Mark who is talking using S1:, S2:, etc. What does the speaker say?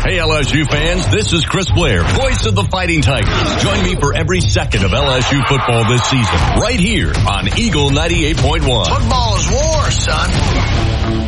S1: Hey, LSU fans, this is Chris Blair, voice of the Fighting Tigers. Join me for every second of LSU football this season, right here on Eagle 98.1.
S2: Football is war, son.